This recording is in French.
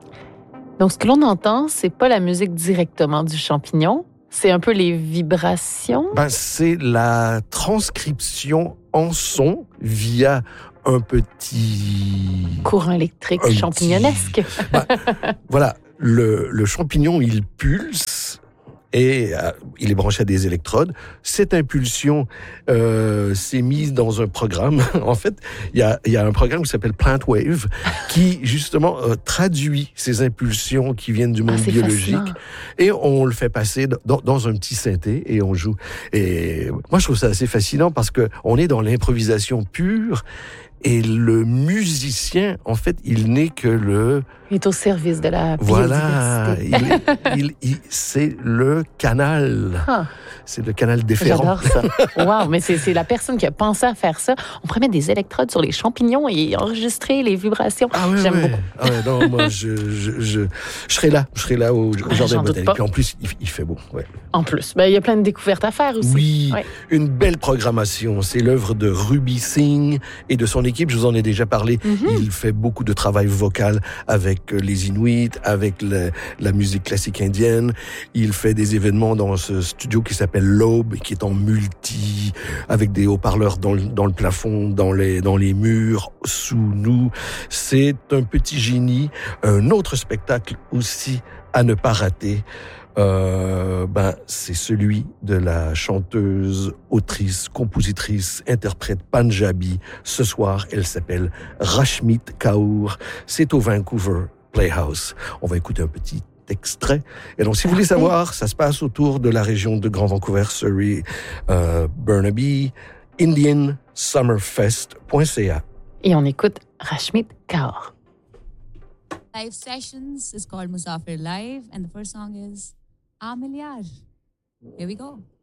Donc, ce que l'on entend, c'est pas la musique directement du champignon, c'est un peu les vibrations. C'est la transcription en son via un petit... Courant électrique champignonesque. Voilà, le champignon, il pulse et il est branché à des électrodes. Cette impulsion s'est mise dans un programme. En fait, il y a un programme qui s'appelle Plant Wave qui, justement, traduit ces impulsions qui viennent du monde biologique. Fascinant. Et on le fait passer dans un petit synthé et on joue. Et moi, je trouve ça assez fascinant parce que on est dans l'improvisation pure. Et le musicien, en fait, il n'est que le... Il est au service de la Voilà, biodiversité. c'est le canal. Ah. C'est le canal déférent. J'adore ça. Wow, mais c'est la personne qui a pensé à faire ça. On pourrait mettre des électrodes sur les champignons et enregistrer les vibrations. J'aime beaucoup. Ah ouais, non, moi, je serai là au jardin botanique. Puis en plus, il fait beau. Ouais. En plus, il y a plein de découvertes à faire aussi. Oui, une belle programmation. C'est l'œuvre de Ruby Singh et de son équipe. Je vous en ai déjà parlé. Mm-hmm. Il fait beaucoup de travail vocal avec les Inuits, avec la musique classique indienne. Il fait des événements dans ce studio qui s'appelle l'Aube, qui est en multi, avec des haut-parleurs dans le plafond, dans les murs, sous nous. C'est un petit génie. Un autre spectacle aussi à ne pas rater. C'est celui de la chanteuse, autrice, compositrice, interprète punjabi. Ce soir, elle s'appelle Rashmit Kaur. C'est au Vancouver Playhouse. On va écouter un petit extrait. Et donc, si vous voulez savoir, ça se passe autour de la région de Grand Vancouver, Surrey, Burnaby, indiansummerfest.ca. Et on écoute Rashmit Kaur. Live sessions is called Musafir Live, and the first song is Amiliar. Here we go.